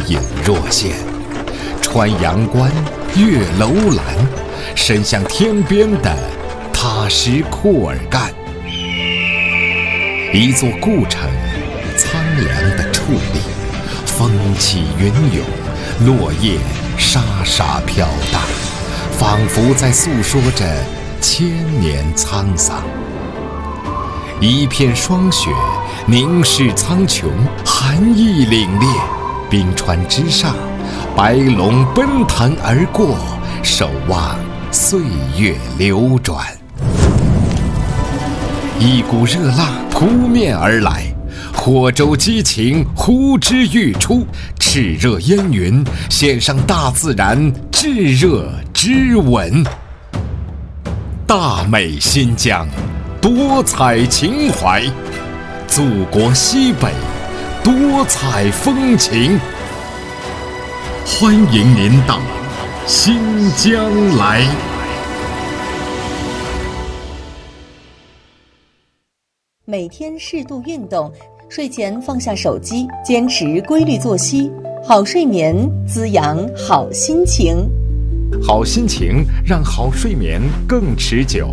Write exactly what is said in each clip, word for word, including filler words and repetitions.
隐若现。穿阳关，越楼兰，伸向天边的踏实库尔干。一座故城，苍凉的矗立，风起云涌，落叶沙沙飘荡，仿佛在诉说着千年沧桑。一片霜雪凝视苍穹，寒意凛冽。冰川之上，白龙奔腾而过，守望岁月流转。一股热浪扑面而来，火舟激情呼之欲出，炽热烟云献上大自然炙热之吻。大美新疆，多彩情怀，祖国西北，多彩风情。欢迎您到新疆来。 每天适度运动，睡前放下手机，坚持规律作息，好睡眠滋养好心情。 好心情让好睡眠更持久。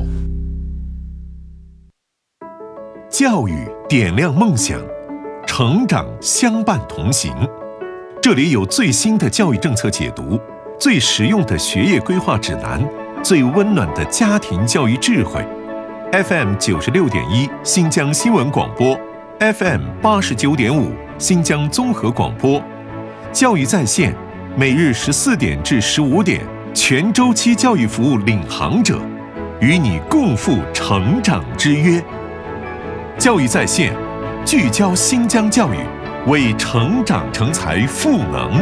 教育点亮梦想，成长相伴同行。这里有最新的教育政策解读，最实用的学业规划指南，最温暖的家庭教育智慧。F M 九十六点一新疆新闻广播 ，F M 八十九点五新疆综合广播，教育在线，每日十四点至十五点，全周期教育服务领航者，与你共赴成长之约。教育在线，聚焦新疆教育，为成长成才赋能。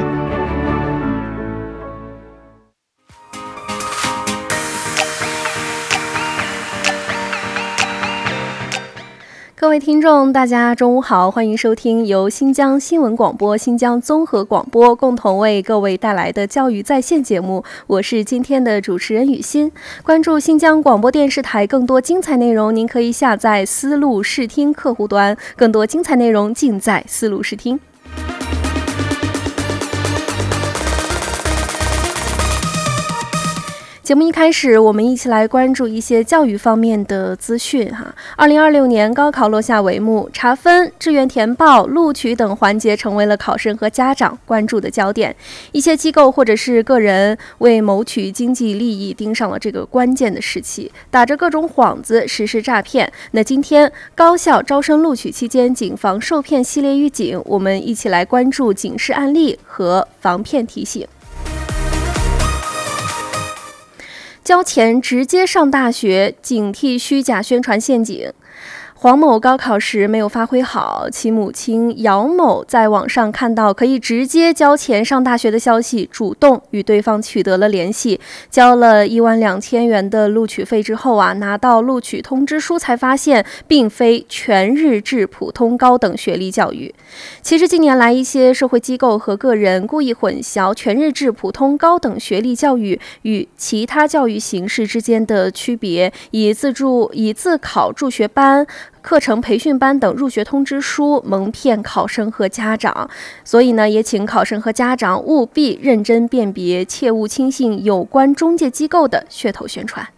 各位听众，大家中午好，欢迎收听由新疆新闻广播、新疆综合广播共同为各位带来的教育在线节目，我是今天的主持人雨欣。关注新疆广播电视台更多精彩内容，您可以下载思路视听客户端，更多精彩内容尽在思路视听。节目一开始，我们一起来关注一些教育方面的资讯哈。二零二六年高考落下帷幕，查分、志愿填报、录取等环节成为了考生和家长关注的焦点。一些机构或者是个人为谋取经济利益，盯上了这个关键的时期，打着各种幌子实施诈骗。那今天高校招生录取期间，谨防受骗系列预警，我们一起来关注警示案例和防骗提醒。交钱直接上大学，警惕虚假宣传陷阱。黄某高考时没有发挥好，其母亲姚某在网上看到可以直接交钱上大学的消息，主动与对方取得了联系，交了一万两千元的录取费之后啊，拿到录取通知书才发现，并非全日制普通高等学历教育。其实近年来，一些社会机构和个人故意混淆全日制普通高等学历教育与其他教育形式之间的区别，以自助、以自考助学班、课程培训班等入学通知书蒙骗考生和家长，所以呢，也请考生和家长务必认真辨别，切勿轻信有关中介机构的噱头宣传。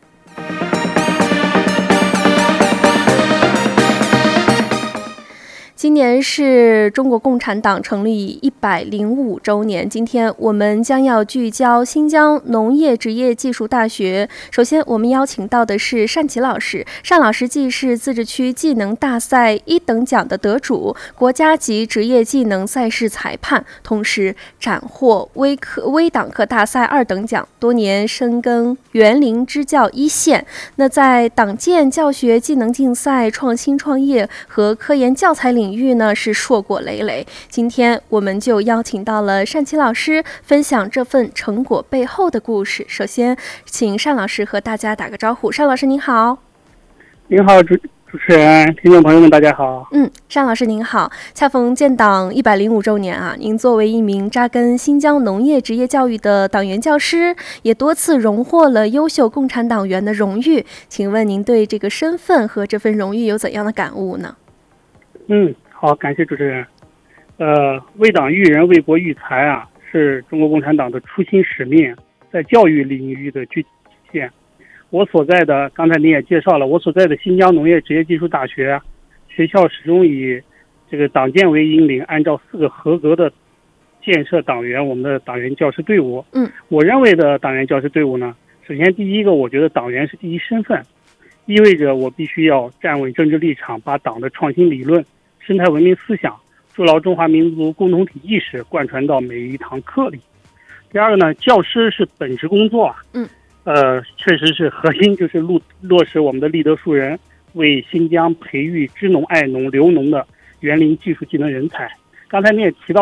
今年是中国共产党成立一百零五周年，今天我们将要聚焦新疆农业职业技术大学。首先，我们邀请到的是单琦老师，单老师既是自治区技能大赛一等奖的得主，国家级职业技能赛事裁判，同时斩获微科微党课大赛二等奖，多年深耕园林支教一线。那在党建教学技能竞赛、创新创业和科研教材领域领域呢是硕果累累。今天我们就邀请到了单琦老师分享这份成果背后的故事。首先请单老师和大家打个招呼。单老师您好。 您好，主主持人，听众朋友们大家好。 嗯，单老师您好。恰逢建党一百零五周年啊，您作为一名扎根新疆农业职业教育的党员教师，也多次荣获了优秀共产党员的荣誉，请问您对这个身份和这份荣誉有怎样的感悟呢？ 嗯，好，感谢主持人。 呃，为党育人，为国育才啊，是中国共产党的初心使命，在教育领域的具体体现。我所在的，刚才您也介绍了，我所在的新疆农业职业技术大学，学校始终以这个党建为引领，按照四个合格的建设党员，我们的党员教师队伍。 嗯， 我认为的党员教师队伍呢，首先第一个，我觉得党员是第一身份，意味着我必须要站稳政治立场，把党的创新理论、生态文明思想、筑牢中华民族共同体意识贯穿到每一堂课里。第二个呢，教师是本职工作啊， 嗯， 呃，确实是核心就是落落实我们的立德树人，为新疆培育知农爱农留农的园林技术技能人才。刚才你也提到